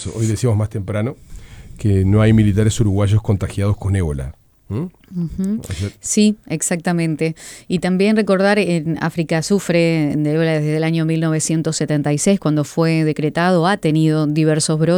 hoy decíamos más temprano que no hay militares uruguayos contagiados con ébola. Uh-huh. Sí, exactamente. Y también recordar, en África sufre de ébola desde el año 1976, cuando fue decretado, ha tenido diversos brotes.